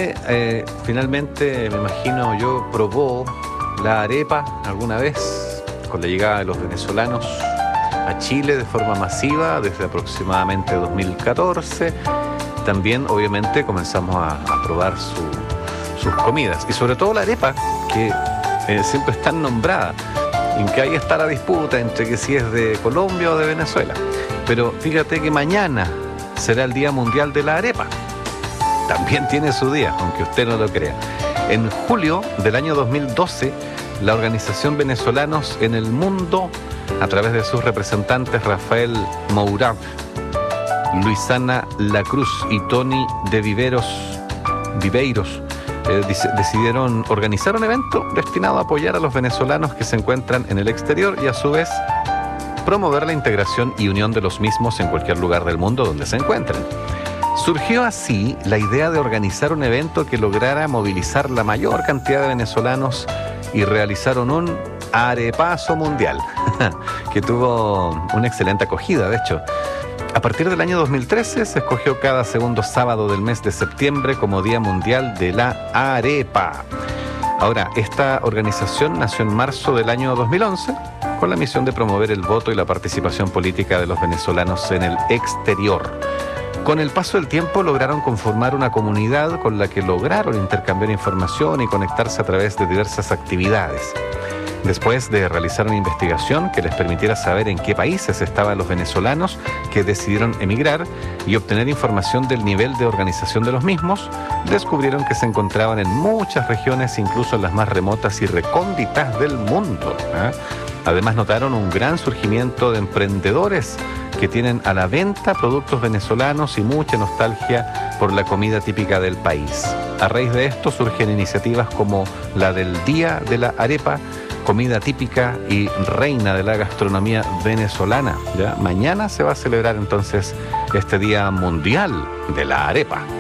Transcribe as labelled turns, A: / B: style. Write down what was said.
A: finalmente, me imagino yo, probó la arepa alguna vez con la llegada de los venezolanos a Chile de forma masiva desde aproximadamente 2014. También, obviamente, comenzamos a probar sus comidas y sobre todo la arepa, que siempre es tan nombrada, en que ahí está la disputa entre que si es de Colombia o de Venezuela. Pero fíjate que mañana será el Día Mundial de la Arepa. También tiene su día, aunque usted no lo crea. En julio del año 2012, la organización Venezolanos en el Mundo, a través de sus representantes Rafael Mourad, Luisana Lacruz y Tony de Viveiros, decidieron organizar un evento destinado a apoyar a los venezolanos que se encuentran en el exterior y a su vez promover la integración y unión de los mismos en cualquier lugar del mundo donde se encuentren. Surgió así la idea de organizar un evento que lograra movilizar la mayor cantidad de venezolanos y realizaron un arepazo mundial, que tuvo una excelente acogida, de hecho. A partir del año 2013 se escogió cada segundo sábado del mes de septiembre como Día Mundial de la Arepa. Ahora, esta organización nació en marzo del año 2011 con la misión de promover el voto y la participación política de los venezolanos en el exterior. Con el paso del tiempo lograron conformar una comunidad con la que lograron intercambiar información y conectarse a través de diversas actividades. Después de realizar una investigación que les permitiera saber en qué países estaban los venezolanos que decidieron emigrar y obtener información del nivel de organización de los mismos, descubrieron que se encontraban en muchas regiones, incluso en las más remotas y recónditas del mundo. Además notaron un gran surgimiento de emprendedores que tienen a la venta productos venezolanos y mucha nostalgia por la comida típica del país. A raíz de esto surgen iniciativas como la del Día de la Arepa, comida típica y reina de la gastronomía venezolana. ¿Ya? Mañana se va a celebrar entonces este Día Mundial de la Arepa.